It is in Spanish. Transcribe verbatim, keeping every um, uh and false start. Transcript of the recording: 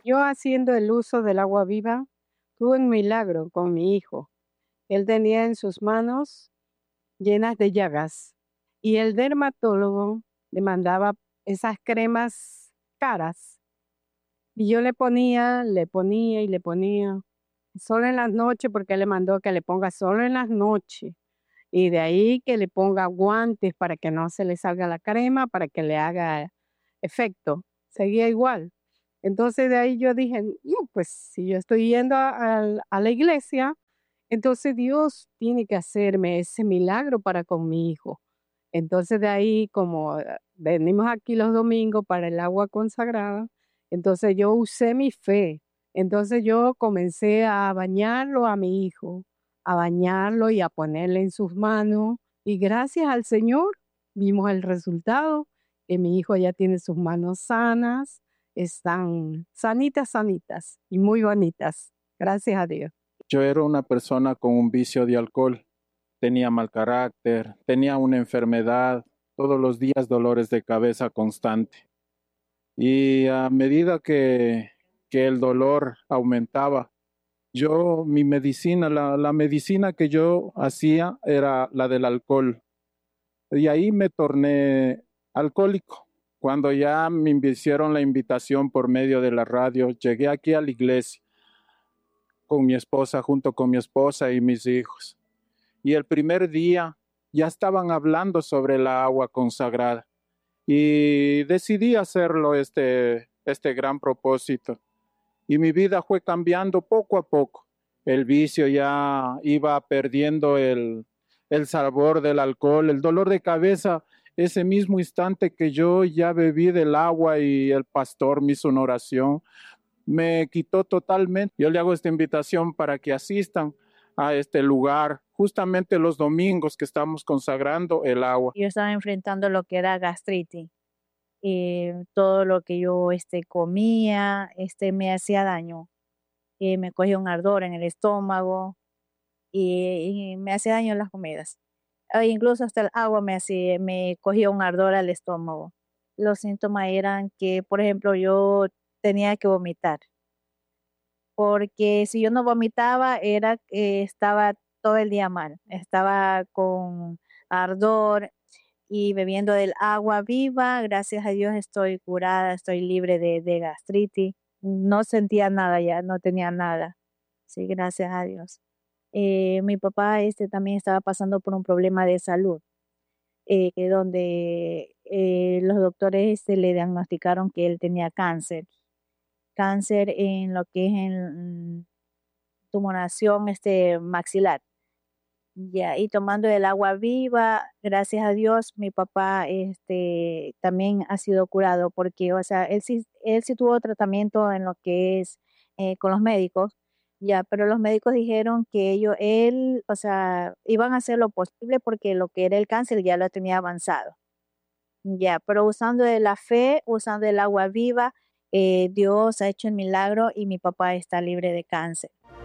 Yo haciendo el uso del agua viva, tuve un milagro con mi hijo. Él tenía en sus manos llenas de llagas y el dermatólogo le mandaba esas cremas caras y yo le ponía, le ponía y le ponía solo en las noches porque él le mandó que le ponga solo en las noches y de ahí que le ponga guantes para que no se le salga la crema, para que le haga efecto. Seguía igual. Entonces de ahí yo dije, no, pues si yo estoy yendo a, al- a la iglesia, entonces Dios tiene que hacerme ese milagro para con mi hijo. Entonces de ahí, como eh, venimos aquí los domingos para el agua consagrada, entonces yo usé mi fe. Entonces yo comencé a bañarlo a mi hijo, a bañarlo y a ponerle en sus manos. Y gracias al Señor vimos el resultado, que mi hijo ya tiene sus manos sanas, están sanitas, sanitas y muy bonitas. Gracias a Dios. Yo era una persona con un vicio de alcohol, tenía mal carácter, tenía una enfermedad, todos los días dolores de cabeza constante. Y a medida que, que el dolor aumentaba, yo, mi medicina, la, la medicina que yo hacía era la del alcohol. Y ahí me torné alcohólico. Cuando ya me hicieron la invitación por medio de la radio, llegué aquí a la iglesia con mi esposa, junto con mi esposa y mis hijos. Y el primer día ya estaban hablando sobre la agua consagrada y decidí hacerlo este, este gran propósito. Y mi vida fue cambiando poco a poco. El vicio ya iba perdiendo el, el sabor del alcohol, el dolor de cabeza. Ese mismo instante que yo ya bebí del agua y el pastor me hizo una oración, me quitó totalmente. Yo le hago esta invitación para que asistan a este lugar, justamente los domingos que estamos consagrando el agua. Yo estaba enfrentando lo que era gastritis y todo lo que yo este, comía este, me hacía daño. Y me cogía un ardor en el estómago y, y me hacía daño las comidas. E incluso hasta el agua me hacía, me cogía un ardor al estómago. Los síntomas eran que, por ejemplo, yo tenía que vomitar, porque si yo no vomitaba era que estaba todo el día mal, estaba con ardor y bebiendo del agua viva, gracias a Dios estoy curada, estoy libre de, de gastritis, no sentía nada ya, no tenía nada, sí, gracias a Dios. Eh, mi papá este también estaba pasando por un problema de salud, eh, que donde eh, los doctores este, le diagnosticaron que él tenía cáncer, cáncer en lo que es en tumoración este, maxilar. Ya, y tomando el agua viva, gracias a Dios, mi papá este, también ha sido curado porque, o sea, él sí, él sí tuvo tratamiento en lo que es eh, con los médicos, ya, pero los médicos dijeron que ellos, él, o sea, iban a hacer lo posible porque lo que era el cáncer ya lo tenía avanzado, ya, pero usando de la fe, usando el agua viva, eh, Dios ha hecho el milagro y mi papá está libre de cáncer.